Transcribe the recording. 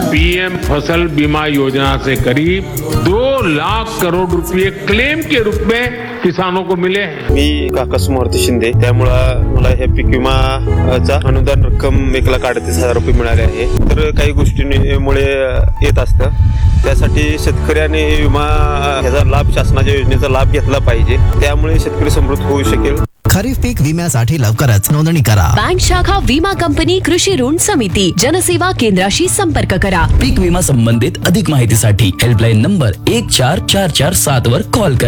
PM फसल बीमा योजना से करीब 2 लाख करोड़ रुपए क्लेम के रूप में किसानों को मिले हैं। मी काकास मूर्ती शिंदे, त्यामुळं मला हे पीक विमाचा अनुदान रक्कम 1,38,000 रुपये मिळाले आहे. तर काही गोष्टींमुळे येत असतं, त्यासाठी शेतकऱ्याने विमा ह्याचा लाभ, शासनाच्या योजनेचा लाभ घेतला पाहिजे. त्यामुळे शेतकरी समृद्ध होऊ शकेल. खरीप पीक विम्यासाठी लवकरच नोंदणी करा. बँक शाखा विमा कंपनी कृषी ऋण समिती जनसेवा केंद्राशी संपर्क करा. पीक विमा संबंधित अधिक माहितीसाठी हेल्पलाईन नंबर 14447 वर कॉल करा.